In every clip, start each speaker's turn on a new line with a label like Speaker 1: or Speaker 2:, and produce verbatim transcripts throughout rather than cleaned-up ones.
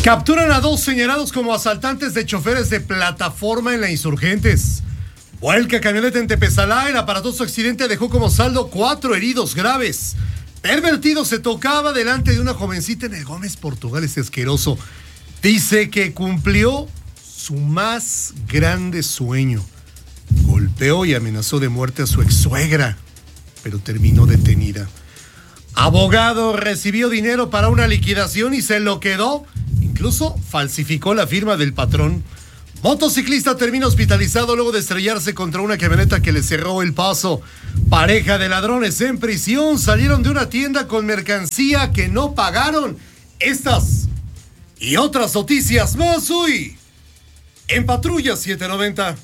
Speaker 1: Capturan a dos señalados como asaltantes de choferes de plataforma en la Insurgentes. Vuelca camioneta en Tepezalá. El aparatoso accidente dejó como saldo cuatro heridos graves. Pervertido se tocaba delante de una jovencita en el Gómez Portugal. Ese asqueroso dice que cumplió su más grande sueño. Golpeó y amenazó de muerte a su ex-suegra, pero terminó detenida. Abogado recibió dinero para una liquidación y se lo quedó. Incluso falsificó la firma del patrón. Motociclista termina hospitalizado luego de estrellarse contra una camioneta que le cerró el paso. Pareja de ladrones en prisión salieron de una tienda con mercancía que no pagaron. Estas y otras noticias más hoy en Patrulla setecientos noventa.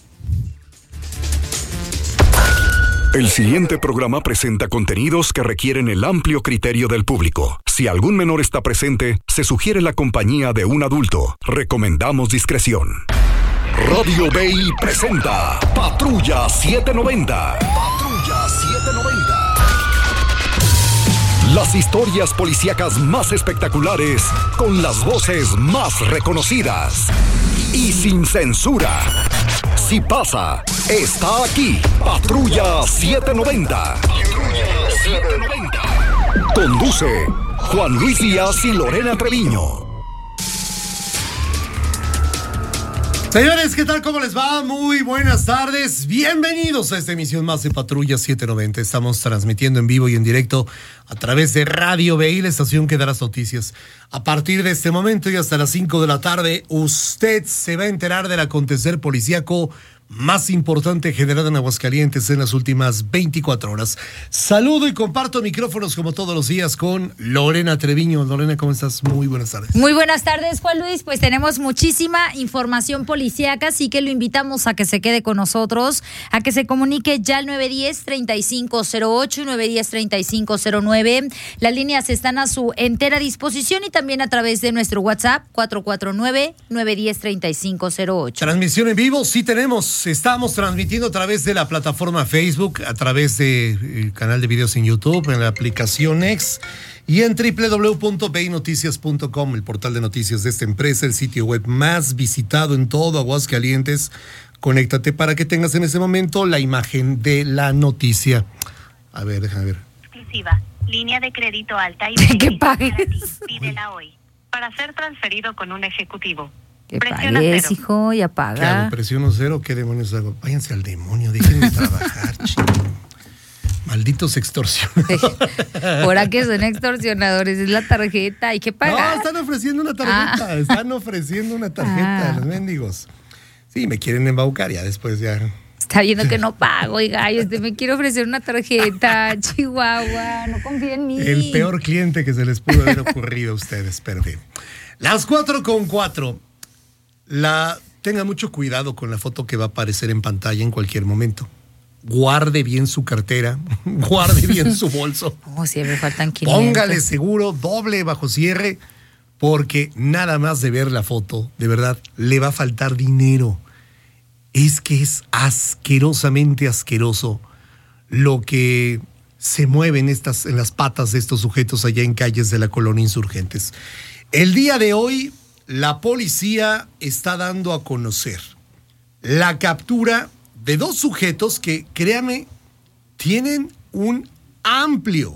Speaker 2: El siguiente programa presenta contenidos que requieren el amplio criterio del público. Si algún menor está presente, se sugiere la compañía de un adulto. Recomendamos discreción. Radio Bay presenta Patrulla setecientos noventa. Patrulla setecientos noventa. Las historias policíacas más espectaculares, con las voces más reconocidas y sin censura. Si pasa, está aquí. Patrulla setecientos noventa. Patrulla setecientos noventa. Conduce Juan Luis Díaz y Lorena Treviño.
Speaker 1: Señores, ¿qué tal? ¿Cómo les va? Muy buenas tardes. Bienvenidos a esta emisión más de Patrulla setecientos noventa. Estamos transmitiendo en vivo y en directo a través de Radio B I, la estación que da las noticias. A partir de este momento y hasta las cinco de la tarde, usted se va a enterar del acontecer policíaco más importante generado en Aguascalientes en las últimas veinticuatro horas. Saludo y comparto micrófonos como todos los días con Lorena Treviño. Lorena, ¿cómo estás? Muy buenas tardes.
Speaker 3: Muy buenas tardes, Juan Luis. Pues tenemos muchísima información policíaca, así que lo invitamos a que se quede con nosotros, a que se comunique ya al nueve uno cero, tres cinco cero ocho y nueve uno cero, tres cinco cero nueve. Las líneas están a su entera disposición y también a través de nuestro WhatsApp cuatro cuatro nueve, nueve uno cero, tres cinco cero ocho.
Speaker 1: Transmisión en vivo, sí tenemos. Estamos transmitiendo a través de la plataforma Facebook, a través del canal de videos en YouTube, en la aplicación X y en doble u doble u doble u punto b i noticias punto com, el portal de noticias de esta empresa, el sitio web más visitado en todo Aguascalientes. Conéctate para que tengas en ese momento la imagen de la noticia. A ver, déjame ver.
Speaker 4: Exclusiva, línea de crédito alta y
Speaker 3: que pagues.
Speaker 4: Pídela hoy para ser transferido con un ejecutivo.
Speaker 3: Que pagues, hijo, y apaga.
Speaker 1: ¿Qué hago? ¿Presiono cero? ¿Qué demonios hago? Váyanse al demonio, déjenme trabajar, chico. Malditos extorsionadores.
Speaker 3: Ahora que son extorsionadores, es la tarjeta, hay que pagar.
Speaker 1: No, están ofreciendo una tarjeta, ah. están ofreciendo una tarjeta, ah. los mendigos. Sí, me quieren embaucar, ya después ya.
Speaker 3: Está viendo que no pago, oiga, y usted me quiere ofrecer una tarjeta, Chihuahua, no confía en mí.
Speaker 1: El peor cliente que se les pudo haber ocurrido a ustedes, pero bien. Las cuatro con cuatro. La, tenga mucho cuidado con la foto que va a aparecer en pantalla en cualquier momento. Guarde bien su cartera, guarde bien su bolso.
Speaker 3: Oh, siempre faltan quinientos.
Speaker 1: Póngale seguro, doble bajo cierre, porque nada más de ver la foto, de verdad, le va a faltar dinero. Es que es asquerosamente asqueroso lo que se mueve en, estas, en las patas de estos sujetos allá en calles de la colonia Insurgentes. El día de hoy, la policía está dando a conocer la captura de dos sujetos que, créame, tienen un amplio,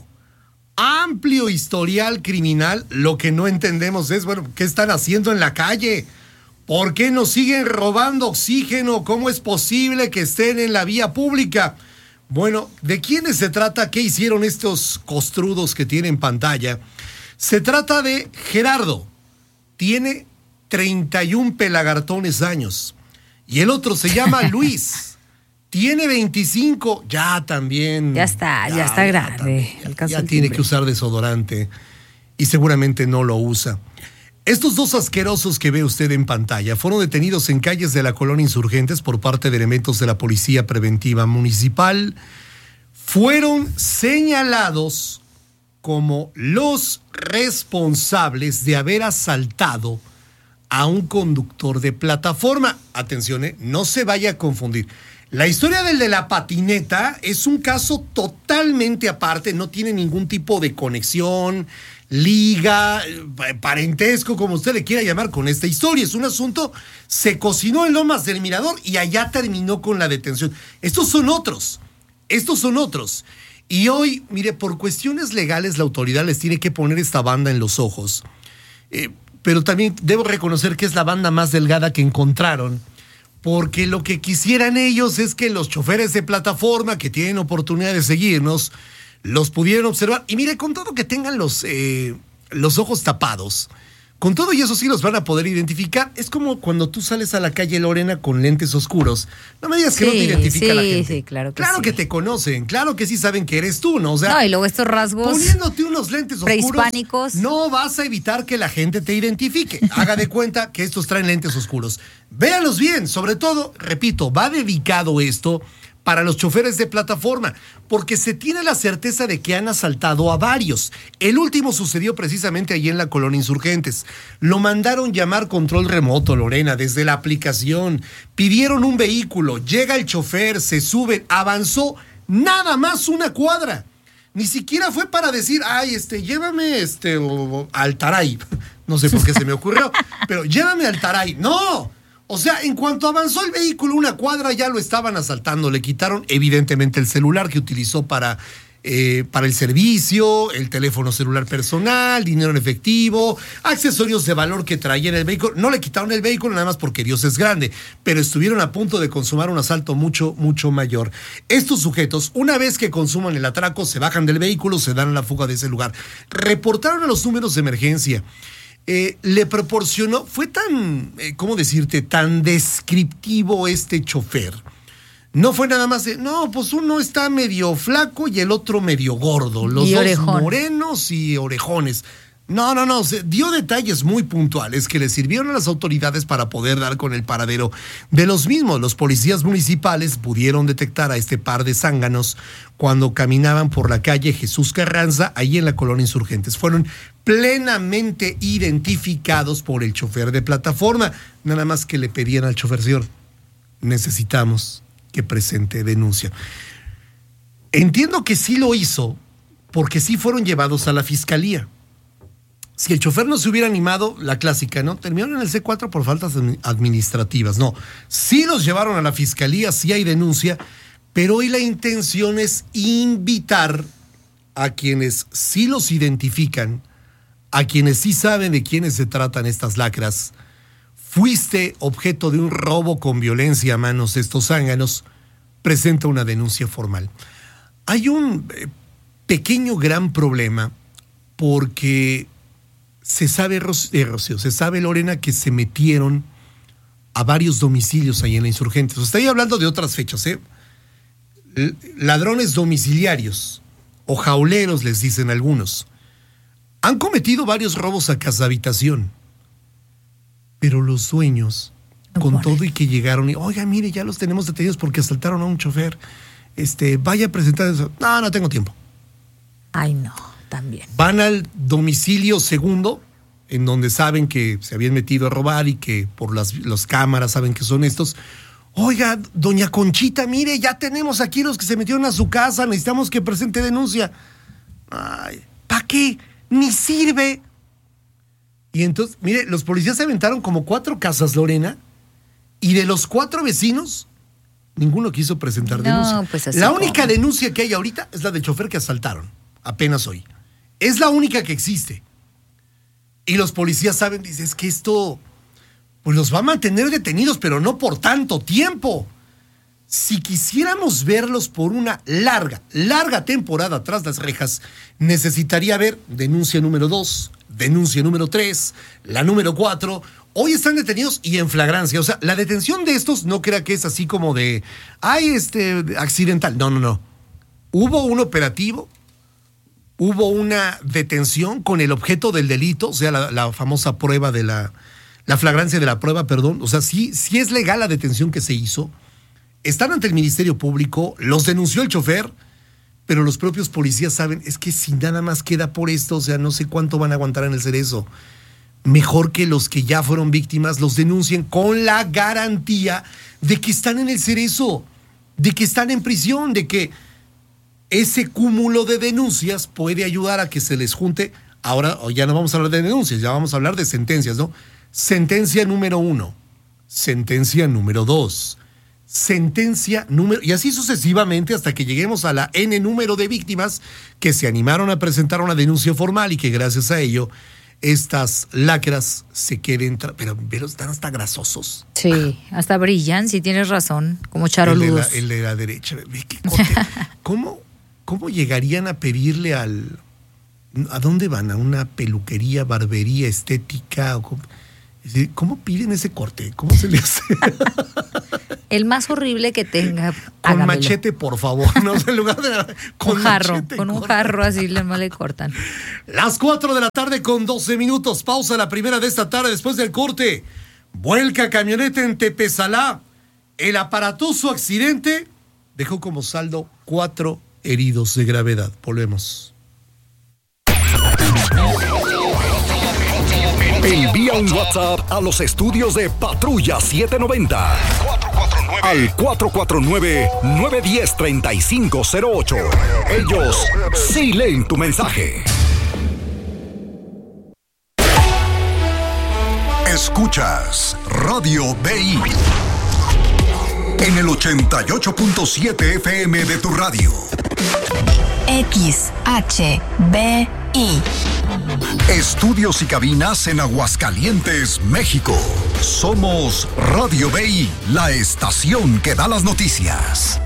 Speaker 1: amplio historial criminal. Lo que no entendemos es, bueno, ¿qué están haciendo en la calle? ¿Por qué nos siguen robando oxígeno? ¿Cómo es posible que estén en la vía pública? Bueno, ¿de quiénes se trata? ¿Qué hicieron estos costrudos que tienen pantalla? Se trata de Gerardo. Tiene treinta y un pelagartones años. Y el otro se llama Luis. Tiene veinticinco. Ya también.
Speaker 3: Ya está, ya, ya está grande.
Speaker 1: Ya, ya, ya tiene que usar desodorante. Y seguramente no lo usa. Estos dos asquerosos que ve usted en pantalla fueron detenidos en calles de la colonia Insurgentes por parte de elementos de la Policía Preventiva Municipal. Fueron señalados como los responsables de haber asaltado a un conductor de plataforma. Atención, ¿eh? No se vaya a confundir. La historia del de la patineta es un caso totalmente aparte, no tiene ningún tipo de conexión, liga, parentesco, como usted le quiera llamar con esta historia. Es un asunto, se cocinó en Lomas del Mirador y allá terminó con la detención. Estos son otros, estos son otros. Y hoy, mire, por cuestiones legales la autoridad les tiene que poner esta banda en los ojos. Eh, pero también debo reconocer que es la banda más delgada que encontraron, porque lo que quisieran ellos es que los choferes de plataforma que tienen oportunidad de seguirnos los pudieran observar. Y mire, con todo que tengan los, eh, los ojos tapados, con todo y eso sí los van a poder identificar. Es como cuando tú sales a la calle, Lorena, con lentes oscuros. No me digas que
Speaker 3: sí,
Speaker 1: no te identifica
Speaker 3: sí,
Speaker 1: la gente.
Speaker 3: Sí, claro que
Speaker 1: Claro
Speaker 3: sí.
Speaker 1: que te conocen, claro que sí saben que eres tú, ¿no? O sea,
Speaker 3: no, y luego estos rasgos
Speaker 1: poniéndote unos lentes oscuros,
Speaker 3: prehispánicos,
Speaker 1: no vas a evitar que la gente te identifique. Haga de cuenta que estos traen lentes oscuros. Véanlos bien, sobre todo, repito, va dedicado esto para los choferes de plataforma, porque se tiene la certeza de que han asaltado a varios. El último sucedió precisamente allí en la Colonia Insurgentes. Lo mandaron llamar control remoto, Lorena, desde la aplicación. Pidieron un vehículo, llega el chofer, se sube, avanzó nada más una cuadra. Ni siquiera fue para decir, ay, este, llévame este, al Taray. No sé por qué se me ocurrió, pero llévame al Taray. ¡No! O sea, en cuanto avanzó el vehículo una cuadra, ya lo estaban asaltando. Le quitaron, evidentemente, el celular que utilizó para, eh, para el servicio, el teléfono celular personal, dinero en efectivo, accesorios de valor que traía en el vehículo. No le quitaron el vehículo nada más porque Dios es grande, pero estuvieron a punto de consumar un asalto mucho, mucho mayor. Estos sujetos, una vez que consuman el atraco, se bajan del vehículo, se dan a la fuga de ese lugar. Reportaron a los números de emergencia. Eh, le proporcionó, fue tan, eh, ¿cómo decirte?, tan descriptivo este chofer. No fue nada más de, no, pues uno está medio flaco y el otro medio gordo, los
Speaker 3: y
Speaker 1: dos
Speaker 3: orejón.
Speaker 1: morenos y orejones. No, no, no, se dio detalles muy puntuales que le sirvieron a las autoridades para poder dar con el paradero de los mismos. Los policías municipales pudieron detectar a este par de zánganos cuando caminaban por la calle Jesús Carranza, ahí en la Colonia Insurgentes. Fueron plenamente identificados por el chofer de plataforma. Nada más que le pedían al chofer, señor, necesitamos que presente denuncia. Entiendo que sí lo hizo, porque sí fueron llevados a la fiscalía. Si el chofer no se hubiera animado, la clásica, ¿no? Terminaron en el C cuatro por faltas administrativas. No, sí los llevaron a la fiscalía, sí hay denuncia, pero hoy la intención es invitar a quienes sí los identifican, a quienes sí saben de quiénes se tratan estas lacras. Fuiste objeto de un robo con violencia a manos de estos zánganos, presenta una denuncia formal. Hay un eh, pequeño gran problema porque se sabe, eh, Rocío, se sabe, Lorena, que se metieron a varios domicilios ahí en la Insurgentes. Estoy hablando de otras fechas, ¿eh? Ladrones domiciliarios o jauleros, les dicen algunos. Han cometido varios robos a casa habitación, pero los dueños, con todo y que llegaron y, oiga, mire, ya los tenemos detenidos porque asaltaron a un chofer, este, vaya a presentar eso. No, no tengo tiempo.
Speaker 3: Ay, no, también.
Speaker 1: Van al domicilio segundo, en donde saben que se habían metido a robar y que por las, las cámaras saben que son estos. Oiga, doña Conchita, mire, ya tenemos aquí los que se metieron a su casa, necesitamos que presente denuncia. Ay, ¿para qué? Ni sirve. Y entonces, mire, los policías se aventaron como cuatro casas, Lorena, y de los cuatro vecinos, ninguno quiso presentar
Speaker 3: No,
Speaker 1: denuncia.
Speaker 3: pues así
Speaker 1: la
Speaker 3: como.
Speaker 1: única denuncia que hay ahorita es la del chofer que asaltaron, apenas hoy. Es la única que existe. Y los policías saben, dicen, es que esto pues los va a mantener detenidos, pero no por tanto tiempo. Si quisiéramos verlos por una larga, larga temporada tras las rejas, necesitaría ver denuncia número dos, denuncia número tres, la número cuatro. Hoy están detenidos y en flagrancia. O sea, la detención de estos no crea que es así como de, ay, este, accidental. No, no, no. Hubo un operativo, hubo una detención con el objeto del delito, o sea, la, la famosa prueba de la, la flagrancia de la prueba, perdón. O sea, sí, sí es legal la detención que se hizo. Están ante el Ministerio Público, los denunció el chofer, pero los propios policías saben, es que si nada más queda por esto, o sea, no sé cuánto van a aguantar en el cerezo. Mejor que los que ya fueron víctimas los denuncien con la garantía de que están en el cerezo, de que están en prisión, de que ese cúmulo de denuncias puede ayudar a que se les junte ahora ya no vamos a hablar de denuncias, ya vamos a hablar de sentencias, ¿no? Sentencia número uno, sentencia número dos, sentencia número... Y así sucesivamente hasta que lleguemos a la N número de víctimas que se animaron a presentar una denuncia formal y que gracias a ello estas lacras se queden... Tra- pero, pero están hasta grasosos.
Speaker 3: Sí, hasta brillan, si tienes razón, como charoludos.
Speaker 1: El de la, el de la derecha. ¿Qué ¿Cómo, ¿Cómo llegarían a pedirle al... ¿A dónde van? ¿A una peluquería, barbería, estética? O cómo, ¿Cómo piden ese corte? ¿Cómo se le hace?
Speaker 3: El más horrible que tenga.
Speaker 1: Con
Speaker 3: hágamelo.
Speaker 1: machete, por favor. No, en lugar de, con
Speaker 3: un jarro,
Speaker 1: machete,
Speaker 3: con un
Speaker 1: corta.
Speaker 3: jarro así le, le cortan.
Speaker 1: Las cuatro de la tarde con doce minutos. Pausa la primera de esta tarde después del corte. Vuelca camioneta en Tepesalá. El aparatoso accidente dejó como saldo cuatro heridos de gravedad. Volvemos.
Speaker 2: Envía un WhatsApp a los estudios de Patrulla setecientos noventa al cuatro cuatro nueve, nueve uno cero, tres cinco cero ocho. Ellos sí leen tu mensaje. Escuchas Radio B I en el ochenta y ocho punto siete F M de tu radio.
Speaker 5: X H B I.
Speaker 2: Estudios y cabinas en Aguascalientes, México. Somos Radio B I, la estación que da las noticias.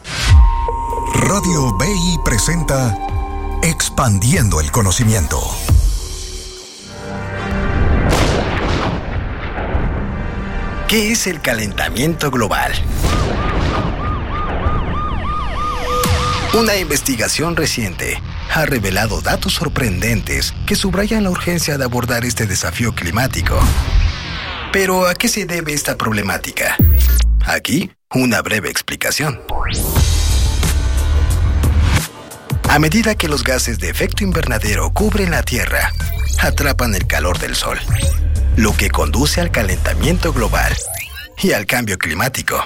Speaker 2: Radio B I presenta Expandiendo el Conocimiento.
Speaker 6: ¿Qué es el calentamiento global? Una investigación reciente ha revelado datos sorprendentes que subrayan la urgencia de abordar este desafío climático. Pero, ¿a qué se debe esta problemática? Aquí, una breve explicación. A medida que los gases de efecto invernadero cubren la Tierra, atrapan el calor del Sol, lo que conduce al calentamiento global y al cambio climático.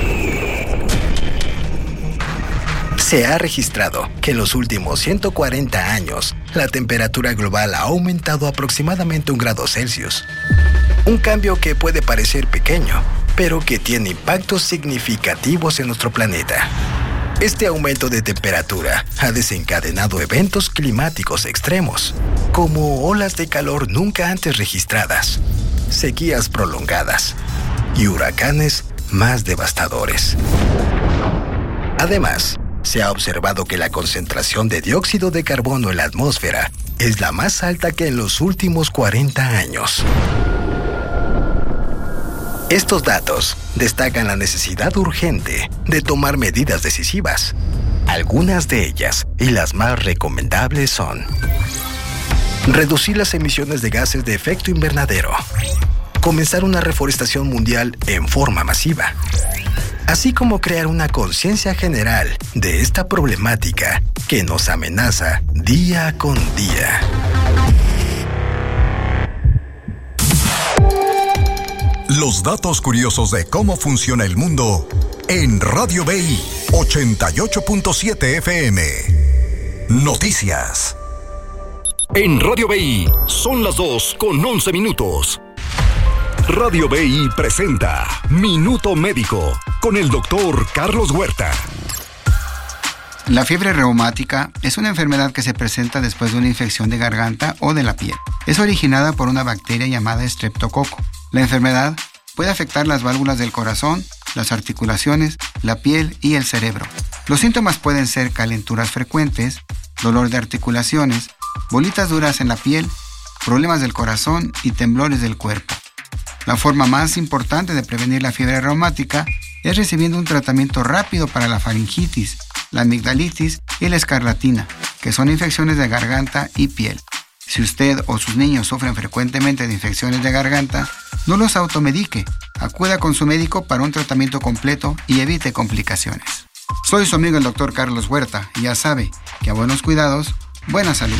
Speaker 6: Se ha registrado que en los últimos ciento cuarenta años, la temperatura global ha aumentado aproximadamente un grado Celsius. Un cambio que puede parecer pequeño, pero que tiene impactos significativos en nuestro planeta. Este aumento de temperatura ha desencadenado eventos climáticos extremos, como olas de calor nunca antes registradas, sequías prolongadas y huracanes más devastadores. Además, se ha observado que la concentración de dióxido de carbono en la atmósfera es la más alta que en los últimos cuarenta años. Estos datos destacan la necesidad urgente de tomar medidas decisivas. Algunas de ellas, y las más recomendables, son: reducir las emisiones de gases de efecto invernadero, comenzar una reforestación mundial en forma masiva, así como crear una conciencia general de esta problemática que nos amenaza día con día.
Speaker 2: Los datos curiosos de cómo funciona el mundo en Radio B I ochenta y ocho punto siete F M. Noticias. En Radio B I son las dos con once minutos. Radio B I presenta Minuto Médico con el doctor Carlos Huerta.
Speaker 7: La fiebre reumática es una enfermedad que se presenta después de una infección de garganta o de la piel. Es originada por una bacteria llamada estreptococo. La enfermedad puede afectar las válvulas del corazón, las articulaciones, la piel y el cerebro. Los síntomas pueden ser calenturas frecuentes, dolor de articulaciones, bolitas duras en la piel, problemas del corazón y temblores del cuerpo. La forma más importante de prevenir la fiebre reumática es recibiendo un tratamiento rápido para la faringitis, la amigdalitis y la escarlatina, que son infecciones de garganta y piel. Si usted o sus niños sufren frecuentemente de infecciones de garganta, no los automedique. Acuda con su médico para un tratamiento completo y evite complicaciones. Soy su amigo el doctor Carlos Huerta y ya sabe que a buenos cuidados, buena salud.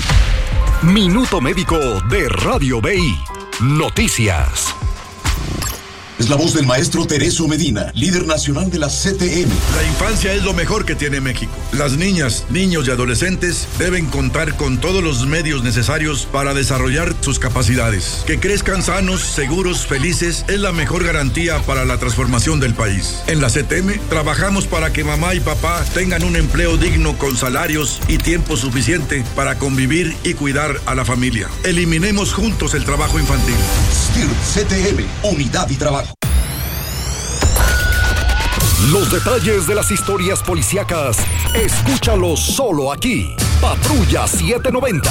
Speaker 2: Minuto Médico de Radio B I. Noticias.
Speaker 8: Es la voz del maestro Tereso Medina, líder nacional de la C T M.
Speaker 9: La infancia es lo mejor que tiene México. Las niñas, niños y adolescentes deben contar con todos los medios necesarios para desarrollar sus capacidades. Que crezcan sanos, seguros, felices es la mejor garantía para la transformación del país. En la C T M trabajamos para que mamá y papá tengan un empleo digno con salarios y tiempo suficiente para convivir y cuidar a la familia. Eliminemos juntos el trabajo infantil.
Speaker 8: S T I R C T M, Unidad y Trabajo.
Speaker 2: Los detalles de las historias policíacas, escúchalos solo aquí. Patrulla setecientos noventa.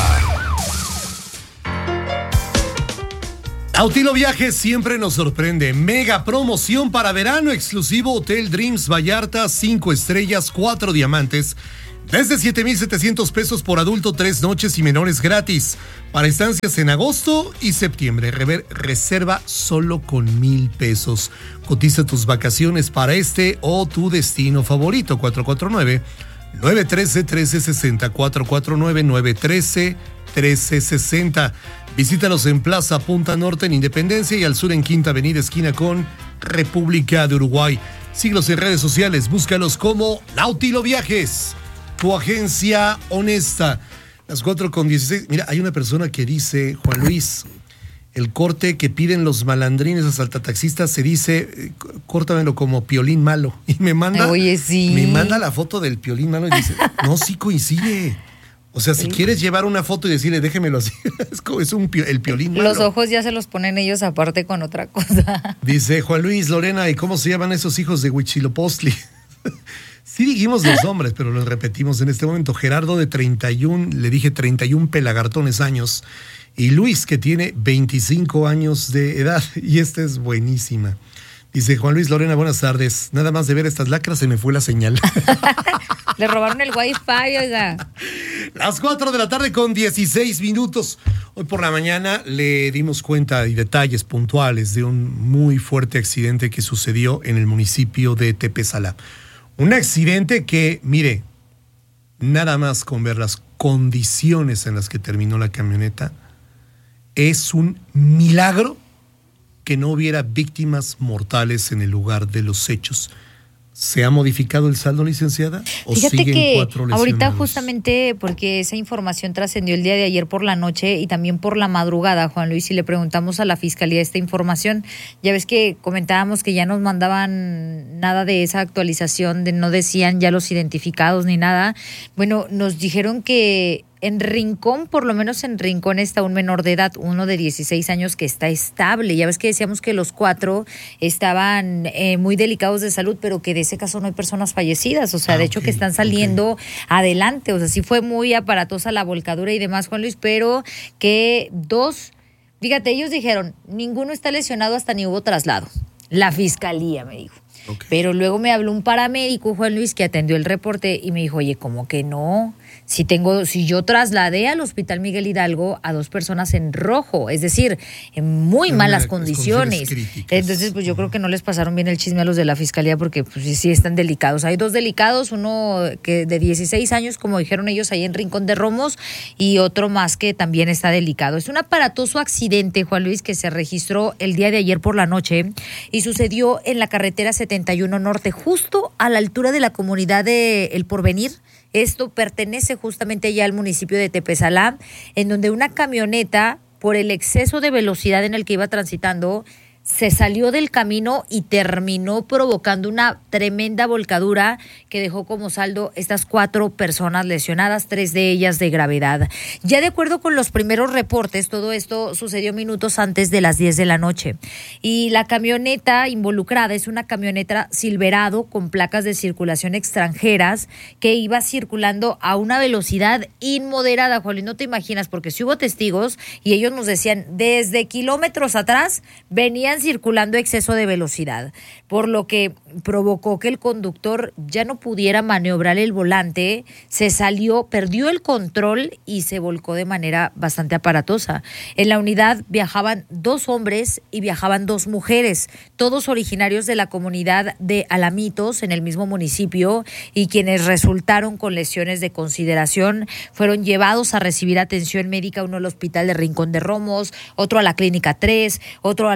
Speaker 1: Autilo Viajes siempre nos sorprende. Mega promoción para verano exclusivo Hotel Dreams Vallarta, cinco estrellas, cuatro diamantes. Desde siete mil setecientos pesos por adulto, tres noches y menores gratis. Para estancias en agosto y septiembre. Rever, reserva solo con mil pesos. Cotiza tus vacaciones para este o tu destino favorito. cuatro cuatro nueve, nueve uno tres, uno tres seis cero. cuatro cuatro nueve, nueve uno tres, uno tres seis cero. Visítanos en Plaza Punta Norte en Independencia y al sur en Quinta Avenida, esquina con República de Uruguay. Síguelos en redes sociales. Búscalos como Autilo Viajes. Tu agencia honesta. Las cuatro con dieciséis. Mira, hay una persona que dice, Juan Luis, el corte que piden los malandrines a saltataxistas se dice, eh, córtamelo como Piolín Malo. Y me manda,
Speaker 3: Oye, sí.
Speaker 1: me manda la foto del Piolín Malo y dice, no, sí coincide. O sea, si sí. quieres llevar una foto y decirle, déjemelo así, es como es un, el Piolín Malo.
Speaker 3: Los ojos ya se los ponen ellos aparte con otra cosa.
Speaker 1: Dice Juan Luis, Lorena, ¿y cómo se llaman esos hijos de Huitzilopochtli? Sí dijimos los nombres, pero los repetimos en este momento. Gerardo de treinta y uno, le dije treinta y uno pelagartones años. Y Luis, que tiene veinticinco años de edad. Y esta es buenísima. Dice Juan Luis, Lorena, buenas tardes. Nada más de ver estas lacras se me fue la señal.
Speaker 3: Le robaron el wifi, oiga.
Speaker 1: Las cuatro de la tarde con dieciséis minutos. Hoy por la mañana le dimos cuenta y detalles puntuales de un muy fuerte accidente que sucedió en el municipio de Tepesalá. Un accidente que, mire, nada más con ver las condiciones en las que terminó la camioneta, es un milagro que no hubiera víctimas mortales en el lugar de los hechos. ¿Se ha modificado el saldo, licenciada? ¿O
Speaker 3: Fíjate
Speaker 1: siguen
Speaker 3: que
Speaker 1: cuatro lesionados?
Speaker 3: Ahorita justamente porque esa información trascendió el día de ayer por la noche y también por la madrugada, Juan Luis, y le preguntamos a la Fiscalía esta información. Ya ves que comentábamos que ya nos mandaban nada de esa actualización, de no decían ya los identificados ni nada. Bueno, nos dijeron que en Rincón, por lo menos en Rincón está un menor de edad, uno de dieciséis años que está estable. Ya ves que decíamos que los cuatro estaban eh, muy delicados de salud, pero que de ese caso no hay personas fallecidas. O sea, ah, de hecho okay, que están saliendo okay. adelante. O sea, sí fue muy aparatosa la volcadura y demás, Juan Luis, pero que dos, fíjate, ellos dijeron, ninguno está lesionado hasta ni hubo traslado. La Fiscalía me dijo. Okay. Pero luego me habló un paramédico, Juan Luis, que atendió el reporte y me dijo, oye, ¿cómo que no? Si tengo, si yo trasladé al Hospital Miguel Hidalgo a dos personas en rojo, es decir, en muy en malas condiciones. Entonces, pues yo creo que no les pasaron bien el chisme a los de la Fiscalía porque pues sí, sí están delicados. Hay dos delicados, uno que de dieciséis años, como dijeron ellos, ahí en Rincón de Romos, y otro más que también está delicado. Es un aparatoso accidente, Juan Luis, que se registró el día de ayer por la noche y sucedió en la carretera setenta y uno Norte, justo a la altura de la comunidad de El Porvenir. Esto pertenece justamente ya al municipio de Tepesalá, en donde una camioneta, por el exceso de velocidad en el que iba transitando, se salió del camino y terminó provocando una tremenda volcadura que dejó como saldo estas cuatro personas lesionadas, tres de ellas de gravedad. Ya de acuerdo con los primeros reportes, todo esto sucedió minutos antes de las diez de la noche. Y la camioneta involucrada es una camioneta Silverado con placas de circulación extranjeras que iba circulando a una velocidad inmoderada, Juan Luis, no te imaginas, porque si hubo testigos y ellos nos decían, desde kilómetros atrás venían circulando exceso de velocidad, por lo que provocó que el conductor ya no pudiera maniobrar el volante, se salió, perdió el control y se volcó de manera bastante aparatosa. En la unidad viajaban dos hombres y viajaban dos mujeres, todos originarios de la comunidad de Alamitos, en el mismo municipio, y quienes resultaron con lesiones de consideración fueron llevados a recibir atención médica, uno al hospital de Rincón de Romos, otro a la Clínica tres, otro al hospital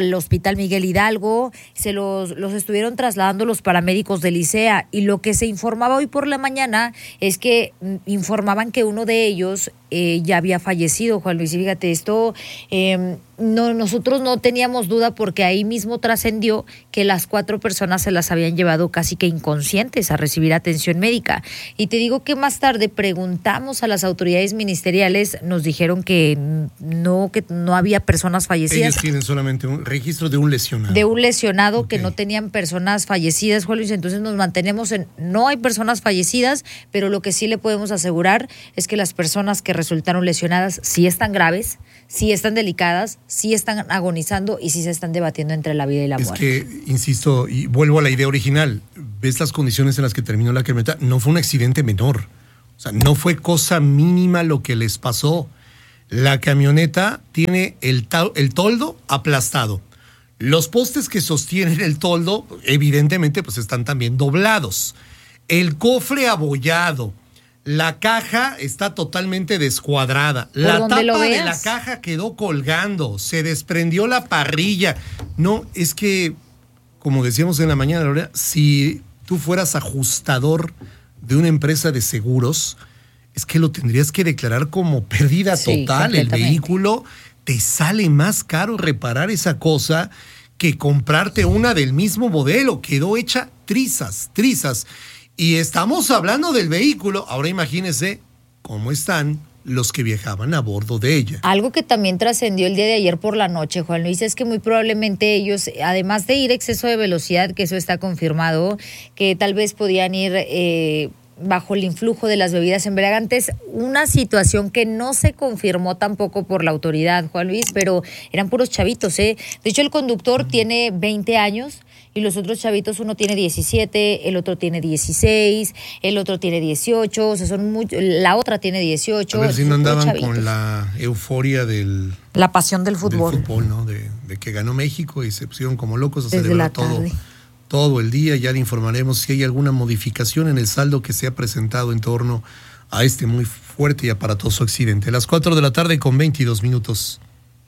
Speaker 3: Hospital Miguel Hidalgo, se los, los estuvieron trasladando los paramédicos del ICEA, y lo que se informaba hoy por la mañana es que mm, informaban que uno de ellos eh, ya había fallecido, Juan Luis. Y fíjate, esto eh, no, nosotros no teníamos duda, porque ahí mismo trascendió que las cuatro personas se las habían llevado casi que inconscientes a recibir atención médica. Y te digo que más tarde preguntamos a las autoridades ministeriales, nos dijeron que no, que no había personas fallecidas.
Speaker 1: Ellos tienen solamente un registro de un lesionado.
Speaker 3: De un lesionado,
Speaker 1: okay.
Speaker 3: Que no tenían personas fallecidas, Juan Luis. Entonces nos mantenemos en, no hay personas fallecidas, pero lo que sí le podemos asegurar es que las personas que resultaron lesionadas sí están graves, sí están delicadas, sí están agonizando y sí se están debatiendo entre la vida y la muerte.
Speaker 1: Es que, insisto, y vuelvo a la idea original, ves las condiciones en las que terminó la camioneta, no fue un accidente menor, o sea, no fue cosa mínima lo que les pasó. La camioneta tiene el, ta- el toldo aplastado. Los postes que sostienen el toldo, evidentemente, pues están también doblados. El cofre abollado. La caja está totalmente descuadrada. La tapa de la caja quedó colgando. Se desprendió la parrilla. No, es que, como decíamos en la mañana, Lorena, si tú fueras ajustador de una empresa de seguros, es que lo tendrías que declarar como pérdida
Speaker 3: sí,
Speaker 1: total. El vehículo te sale más caro reparar esa cosa que comprarte una del mismo modelo. Quedó hecha trizas, trizas. Y estamos hablando del vehículo. Ahora imagínense cómo están los que viajaban a bordo de ella.
Speaker 3: Algo que también trascendió el día de ayer por la noche, Juan Luis, es que muy probablemente ellos, además de ir a exceso de velocidad, que eso está confirmado, que tal vez podían ir eh, bajo el influjo de las bebidas embriagantes, una situación que no se confirmó tampoco por la autoridad, Juan Luis, pero eran puros chavitos, ¿eh? De hecho, el conductor tiene veinte años y los otros chavitos, uno tiene diecisiete, el otro tiene dieciséis, el otro tiene dieciocho, o sea, son muy, la otra tiene dieciocho.
Speaker 1: A ver si no andaban con la euforia del...
Speaker 3: La pasión del fútbol.
Speaker 1: Del fútbol, ¿no? De, de que ganó México y se pusieron como locos a Desde celebrar todo, todo el día. Ya le informaremos si hay alguna modificación en el saldo que se ha presentado en torno a este muy fuerte y aparatoso accidente. Las cuatro de la tarde con veintidós minutos.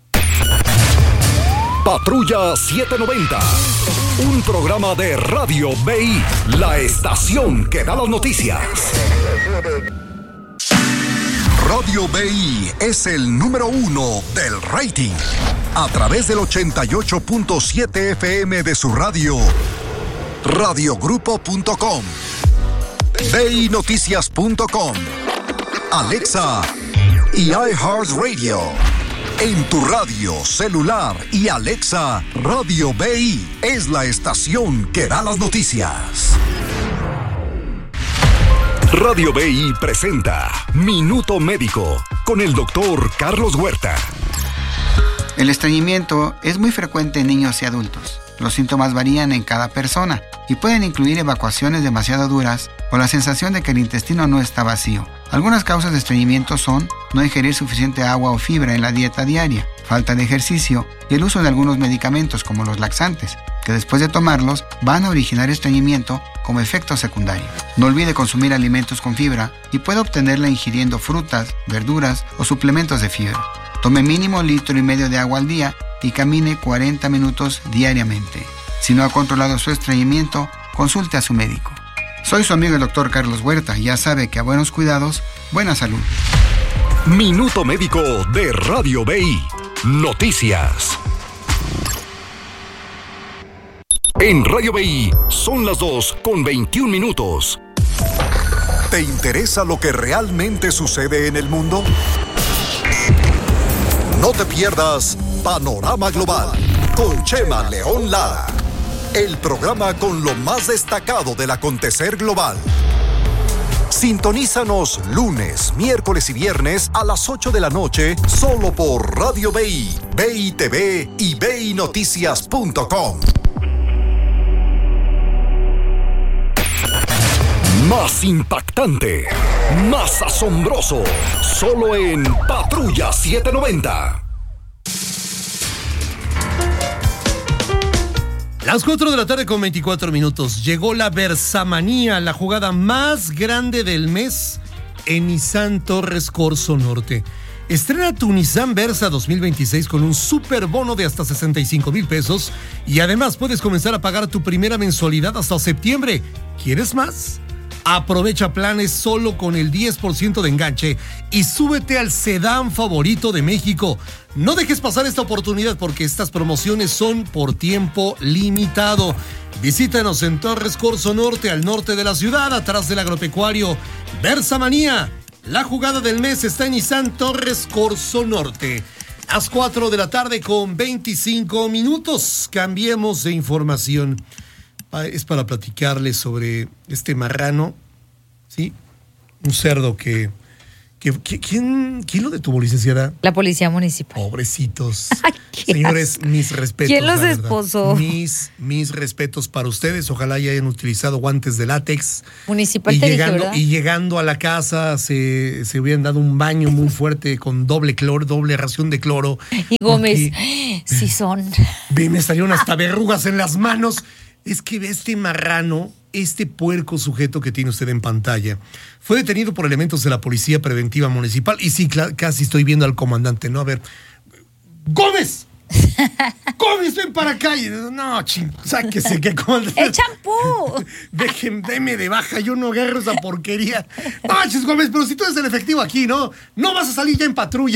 Speaker 2: Patrulla setecientos noventa, un programa de Radio B I, la estación que da las noticias. Radio B I es el número uno del rating. A través del ochenta y ocho punto siete F M de su radio, radiogrupo punto com, B I noticias punto com, Alexa y iHeartRadio. En tu radio, celular y Alexa, Radio B I es la estación que da las noticias. Radio B I presenta Minuto Médico con el doctor Carlos Huerta.
Speaker 7: El estreñimiento es muy frecuente en niños y adultos. Los síntomas varían en cada persona y pueden incluir evacuaciones demasiado duras o la sensación de que el intestino no está vacío. Algunas causas de estreñimiento son no ingerir suficiente agua o fibra en la dieta diaria, falta de ejercicio y el uso de algunos medicamentos como los laxantes, que después de tomarlos van a originar estreñimiento como efecto secundario. No olvide consumir alimentos con fibra y puede obtenerla ingiriendo frutas, verduras o suplementos de fibra. Tome mínimo litro y medio de agua al día y camine cuarenta minutos diariamente. Si no ha controlado su estreñimiento, consulte a su médico. Soy su amigo el doctor Carlos Huerta y ya sabe que a buenos cuidados, buena salud.
Speaker 2: Minuto Médico de Radio B I. Noticias. En Radio B I son las dos con veintiún minutos. ¿Te interesa lo que realmente sucede en el mundo? No te pierdas Panorama Global con Chema León Lara, el programa con lo más destacado del acontecer global. Sintonízanos lunes, miércoles y viernes a las ocho de la noche solo por Radio B I, B I T V y B I noticias punto com. Más impactante, más asombroso, solo en Patrulla setecientos noventa.
Speaker 1: Las cuatro de la tarde con veinticuatro minutos. Llegó la Versamanía, la jugada más grande del mes en Nissan Torres Corzo Norte. Estrena tu Nissan Versa dos mil veintiséis con un super bono de hasta sesenta y cinco mil pesos y además puedes comenzar a pagar tu primera mensualidad hasta septiembre. ¿Quieres más? Aprovecha planes solo con el diez por ciento de enganche y súbete al sedán favorito de México. No dejes pasar esta oportunidad porque estas promociones son por tiempo limitado. Visítanos en Torres Corzo Norte, al norte de la ciudad, atrás del agropecuario. Versa Manía. La jugada del mes está en Nissan Torres Corzo Norte. A las cuatro de la tarde con veinticinco minutos. Cambiemos de información. Es para platicarles sobre este marrano, ¿sí? Un cerdo que... que, que ¿quién, ¿Quién lo detuvo, licenciada?
Speaker 3: La policía municipal.
Speaker 1: Pobrecitos. Señores, mis respetos.
Speaker 3: ¿Quién los esposó?
Speaker 1: Mis, mis respetos para ustedes. Ojalá ya hayan utilizado guantes de látex.
Speaker 3: Municipal
Speaker 1: y
Speaker 3: te
Speaker 1: llegando,
Speaker 3: dije, ¿verdad?
Speaker 1: Y llegando a la casa se, se hubieran dado un baño muy fuerte con doble cloro, doble ración de cloro.
Speaker 3: Y Gómez,
Speaker 1: porque,
Speaker 3: sí son.
Speaker 1: Me salieron hasta verrugas en las manos. Es que este marrano, este puerco sujeto que tiene usted en pantalla, fue detenido por elementos de la Policía Preventiva Municipal. Y sí, casi estoy viendo al comandante, ¿no? A ver, ¡Gómez! ¡Gómez, ven para acá! Y, no, ching, sáquese, que comandante.
Speaker 3: ¡El champú!
Speaker 1: Dejen, deme de baja, yo no agarro esa porquería. No, chis, Gómez, pero si tú eres el efectivo aquí, ¿no? No vas a salir ya en patrulla.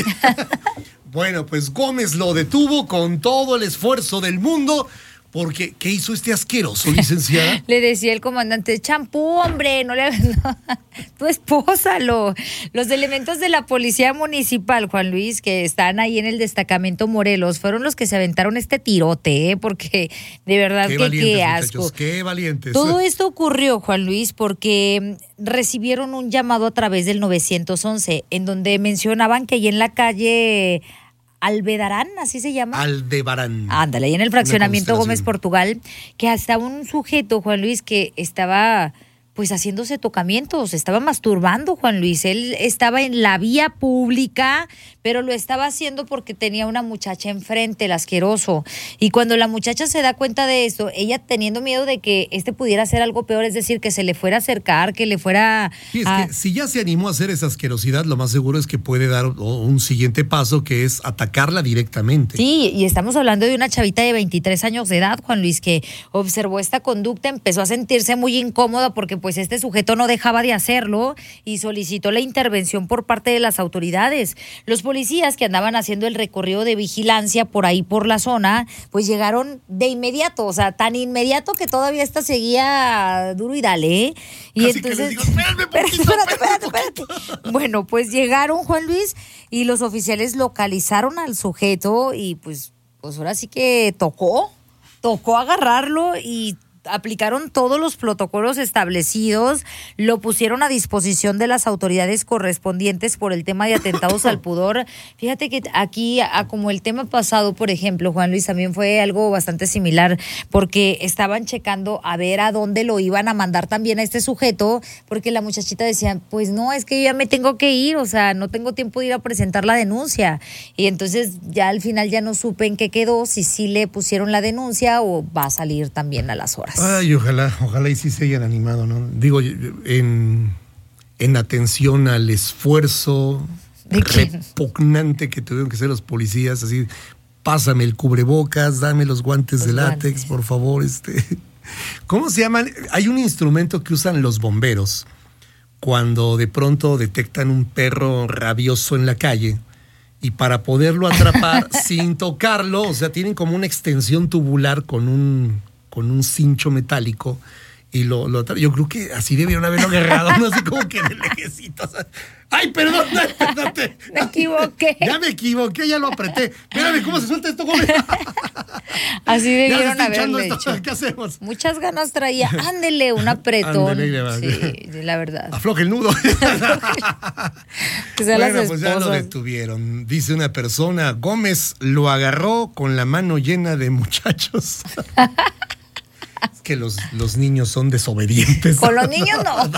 Speaker 1: Bueno, pues Gómez lo detuvo con todo el esfuerzo del mundo. Porque, ¿qué hizo este asqueroso, licenciada?
Speaker 3: Le decía el comandante, champú, hombre, no le hagas, no, tú espósalo. Los elementos de la policía municipal, Juan Luis, que están ahí en el destacamento Morelos, fueron los que se aventaron este tirote, ¿eh? Porque de verdad
Speaker 1: qué
Speaker 3: que qué asco.
Speaker 1: Muchachos, qué valientes.
Speaker 3: Todo esto ocurrió, Juan Luis, porque recibieron un llamado a través del nueve once, en donde mencionaban que ahí en la calle Aldebarán, así se llama.
Speaker 1: Aldebarán.
Speaker 3: Ándale, ahí en el fraccionamiento Gómez Portugal, que hasta un sujeto, Juan Luis, que estaba pues haciéndose tocamientos, estaba masturbando, Juan Luis. Él estaba en la vía pública, pero lo estaba haciendo porque tenía una muchacha enfrente, el asqueroso. Y cuando la muchacha se da cuenta de esto, ella teniendo miedo de que este pudiera hacer algo peor, es decir, que se le fuera a acercar, que le fuera...
Speaker 1: Sí, es
Speaker 3: a...
Speaker 1: que si ya se animó a hacer esa asquerosidad, lo más seguro es que puede dar un siguiente paso, que es atacarla directamente.
Speaker 3: Sí, y estamos hablando de una chavita de veintitrés años de edad, Juan Luis, que observó esta conducta, empezó a sentirse muy incómoda porque pues este sujeto no dejaba de hacerlo y solicitó la intervención por parte de las autoridades. Los policías que andaban haciendo el recorrido de vigilancia por ahí por la zona, pues llegaron de inmediato, o sea, tan inmediato que todavía esta seguía duro y dale, ¿eh? Y
Speaker 1: Casi
Speaker 3: entonces,
Speaker 1: que les digo, espérame, poquito,
Speaker 3: espérate, espérate, espérate, espérate. Bueno, pues llegaron, Juan Luis, y los oficiales localizaron al sujeto y pues, pues ahora sí que tocó, tocó agarrarlo y aplicaron todos los protocolos establecidos, lo pusieron a disposición de las autoridades correspondientes por el tema de atentados al pudor. Fíjate que aquí, a, como el tema pasado, por ejemplo, Juan Luis, también fue algo bastante similar, porque estaban checando a ver a dónde lo iban a mandar también a este sujeto, porque la muchachita decía, pues no, es que yo ya me tengo que ir, o sea, no tengo tiempo de ir a presentar la denuncia. Y entonces ya al final ya no supe en qué quedó, si sí le pusieron la denuncia o va a salir también a las horas.
Speaker 1: Ay, ojalá, ojalá y sí se hayan animado, ¿no? Digo, en, en atención al esfuerzo repugnante que tuvieron que hacer los policías, así, pásame el cubrebocas, dame los guantes los de látex, guantes. Por favor, este. ¿Cómo se llaman? Hay un instrumento que usan los bomberos cuando de pronto detectan un perro rabioso en la calle. Y para poderlo atrapar sin tocarlo, o sea, tienen como una extensión tubular con un, con un cincho metálico y lo, lo yo creo que así debieron haberlo agarrado, no sé cómo que en el ejército. O sea, ¡ay, perdón! Espérate.
Speaker 3: Me equivoqué.
Speaker 1: Ya me equivoqué, ya lo apreté. Espérame, ¿cómo se suelta esto, Gómez?
Speaker 3: Así debieron haberle
Speaker 1: esto.
Speaker 3: hecho.
Speaker 1: ¿Qué hacemos?
Speaker 3: Muchas ganas traía. Ándele, un apretón.
Speaker 1: Ándele,
Speaker 3: sí, la verdad.
Speaker 1: Afloje el nudo.
Speaker 3: Que sean
Speaker 1: bueno,
Speaker 3: las
Speaker 1: pues ya lo detuvieron. Dice una persona, Gómez lo agarró con la mano llena de muchachos. Es que los, los niños son desobedientes.
Speaker 3: Con los niños no.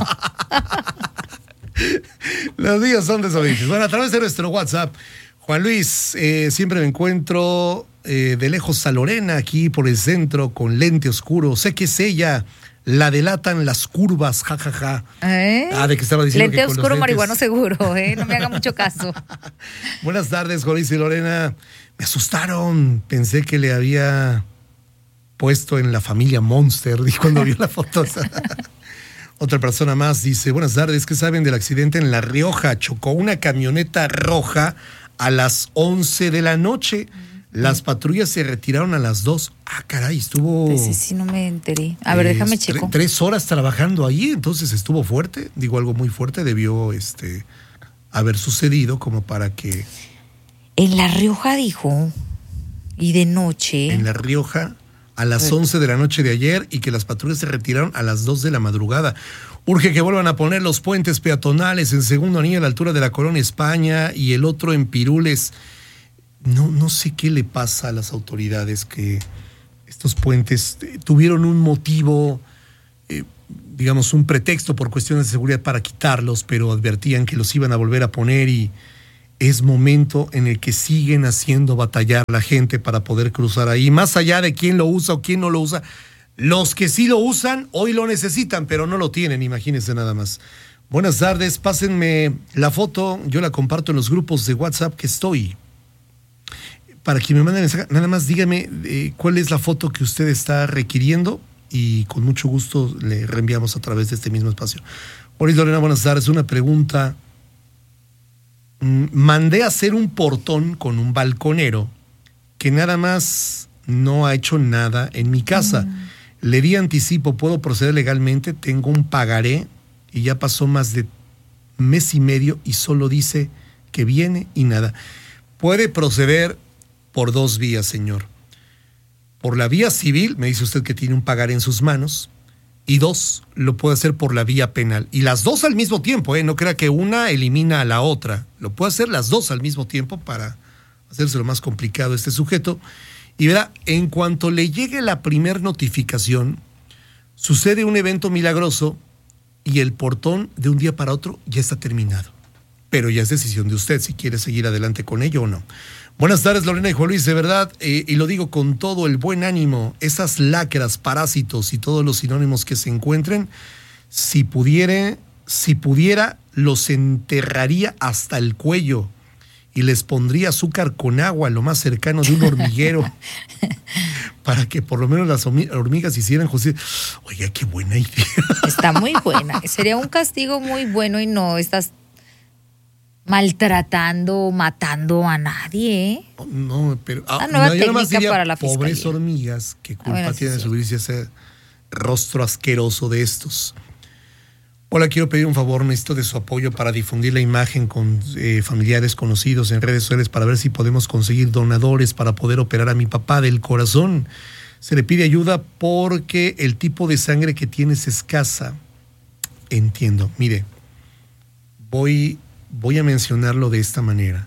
Speaker 1: Los niños son desobedientes. Bueno, a través de nuestro WhatsApp, Juan Luis, eh, siempre me encuentro eh, de lejos a Lorena, aquí por el centro, con lente oscuro. Sé que es ella. La delatan las curvas, jajaja. Ja, ja.
Speaker 3: ¿Eh?
Speaker 1: Ah, de que estaba diciendo
Speaker 3: Lente
Speaker 1: que con
Speaker 3: oscuro,
Speaker 1: los lentes...
Speaker 3: marihuano seguro, ¿eh? No me haga mucho caso.
Speaker 1: Buenas tardes, Joris y Lorena. Me asustaron. Pensé que le había puesto en la familia Monster, y cuando vio la foto. Otra persona más dice, buenas tardes, ¿qué saben del accidente en La Rioja? Chocó una camioneta roja a las once de la noche. Las patrullas se retiraron a las dos. Ah, caray, estuvo...
Speaker 3: Pues sí, sí, no me enteré. A ver,
Speaker 1: eh,
Speaker 3: déjame checo.
Speaker 1: Tre- tres horas trabajando ahí, entonces estuvo fuerte. Digo, algo muy fuerte debió este, haber sucedido como para que...
Speaker 3: En La Rioja dijo, y de noche...
Speaker 1: En La Rioja a las once de la noche de ayer y que las patrullas se retiraron a las dos de la madrugada. Urge que vuelvan a poner los puentes peatonales en segundo anillo a la altura de la Colonia España y el otro en Pirules. No, no sé qué le pasa a las autoridades, que estos puentes eh, tuvieron un motivo, eh, digamos, un pretexto por cuestiones de seguridad para quitarlos, pero advertían que los iban a volver a poner y es momento en el que siguen haciendo batallar la gente para poder cruzar ahí. Más allá de quién lo usa o quién no lo usa, los que sí lo usan hoy lo necesitan, pero no lo tienen, imagínense nada más. Buenas tardes, pásenme la foto, yo la comparto en los grupos de WhatsApp que estoy. Para quien me mande mensaje, nada más dígame eh, cuál es la foto que usted está requiriendo y con mucho gusto le reenviamos a través de este mismo espacio. Boris Lorena, buenas tardes. Una pregunta. Mm, mandé a hacer un portón con un balconero que nada más no ha hecho nada en mi casa. Mm. Le di anticipo, ¿puedo proceder legalmente? Tengo un pagaré y ya pasó más de mes y medio y solo dice que viene y nada. Puede proceder por dos vías, señor. Por la vía civil, me dice usted que tiene un pagaré en sus manos, y dos, lo puede hacer por la vía penal. Y las dos al mismo tiempo, ¿eh? No crea que una elimina a la otra. Lo puede hacer las dos al mismo tiempo para hacerse lo más complicado a este sujeto. Y verá, en cuanto le llegue la primer notificación, sucede un evento milagroso y el portón de un día para otro ya está terminado. Pero ya es decisión de usted si quiere seguir adelante con ello o no. Buenas tardes, Lorena y Juan Luis, de verdad, eh, y lo digo con todo el buen ánimo, esas lacras, parásitos y todos los sinónimos que se encuentren, si pudiera, si pudiera, los enterraría hasta el cuello y les pondría azúcar con agua lo más cercano de un hormiguero para que por lo menos las hormigas hicieran justicia. Oiga, qué buena idea.
Speaker 3: Está muy buena. Sería un castigo muy bueno y no estás maltratando, matando a nadie, ¿eh?
Speaker 1: No, pero...
Speaker 3: Ah, nueva
Speaker 1: no, yo
Speaker 3: técnica
Speaker 1: diría,
Speaker 3: para la
Speaker 1: pobres
Speaker 3: fiscalía.
Speaker 1: hormigas, qué culpa
Speaker 3: Ah, bueno,
Speaker 1: tienen de
Speaker 3: sí, sí.
Speaker 1: subirse a ese rostro asqueroso de estos. Hola, quiero pedir un favor, necesito de su apoyo para difundir la imagen con eh, familiares conocidos en redes sociales para ver si podemos conseguir donadores para poder operar a mi papá del corazón. Se le pide ayuda porque el tipo de sangre que tiene es escasa. Entiendo, mire, voy... Voy a mencionarlo de esta manera.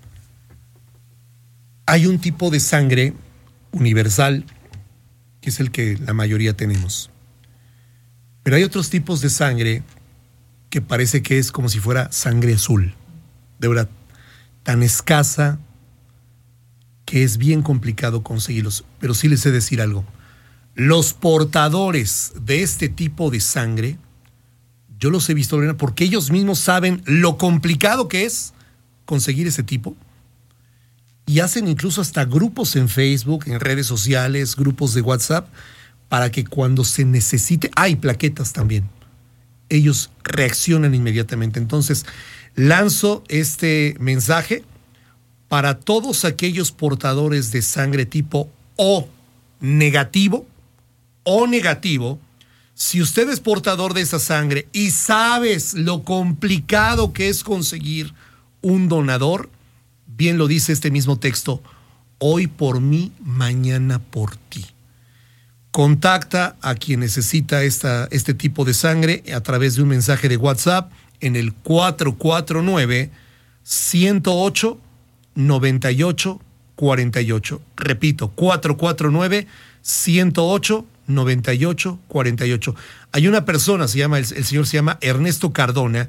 Speaker 1: Hay un tipo de sangre universal, que es el que la mayoría tenemos. Pero hay otros tipos de sangre que parece que es como si fuera sangre azul. De verdad, tan escasa que es bien complicado conseguirlos. Pero sí les sé decir algo. Los portadores de este tipo de sangre, yo los he visto, Lorena, porque ellos mismos saben lo complicado que es conseguir ese tipo. Y hacen incluso hasta grupos en Facebook, en redes sociales, grupos de WhatsApp, para que cuando se necesite, hay plaquetas también, ellos reaccionan inmediatamente. Entonces, lanzo este mensaje para todos aquellos portadores de sangre tipo O negativo, O negativo. Si usted es portador de esa sangre y sabes lo complicado que es conseguir un donador, bien lo dice este mismo texto, hoy por mí, mañana por ti. Contacta a quien necesita esta, este tipo de sangre a través de un mensaje de WhatsApp en el cuatro cuatro nueve, uno cero ocho, nueve ocho cuatro ocho. Repito, cuatro cuatro nueve, uno cero ocho, noventa y ocho cuarenta y ocho. Hay una persona, se llama, el, el señor se llama Ernesto Cardona,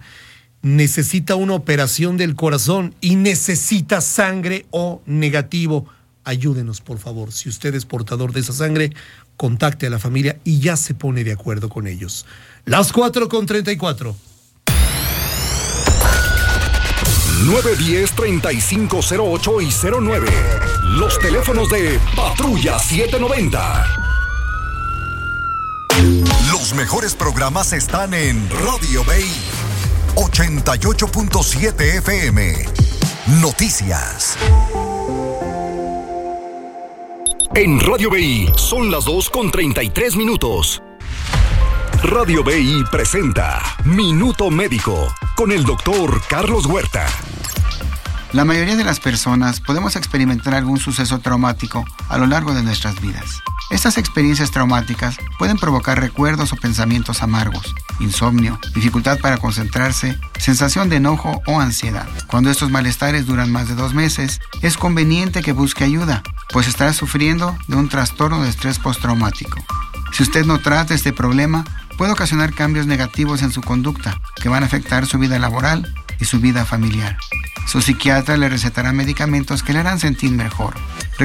Speaker 1: necesita una operación del corazón y necesita sangre O negativo. ayúdenos, por favor. Si usted es portador de esa sangre, contacte a la familia y ya se pone de acuerdo con ellos. Las cuatro con treinta y cuatro.
Speaker 2: nueve uno cero, treinta y cinco cero ocho y cero nueve. Los teléfonos de Patrulla setecientos noventa. Los mejores programas están en Radio Bay ochenta y ocho punto siete F M. Noticias. En Radio Bay son las dos con treinta y tres minutos. Radio B I presenta Minuto Médico con el doctor Carlos Huerta.
Speaker 7: La mayoría de las personas podemos experimentar algún suceso traumático a lo largo de nuestras vidas. Estas experiencias traumáticas pueden provocar recuerdos o pensamientos amargos, insomnio, dificultad para concentrarse, sensación de enojo o ansiedad. Cuando estos malestares duran más de dos meses, es conveniente que busque ayuda, pues estará sufriendo de un trastorno de estrés postraumático. Si usted no trata este problema, puede ocasionar cambios negativos en su conducta que van a afectar su vida laboral y su vida familiar. Su psiquiatra le recetará medicamentos que le harán sentir mejor.